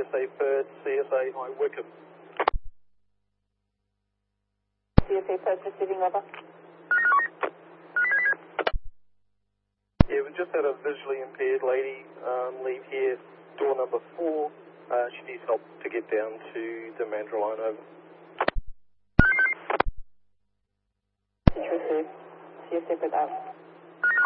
CSA Perth, CSA High Wycombe. CSA Perth receiving, over. Yeah, we just had a visually impaired lady leave here, door number 4. She needs help to get down to the Mandurah line, over. Received. CSA Perth out.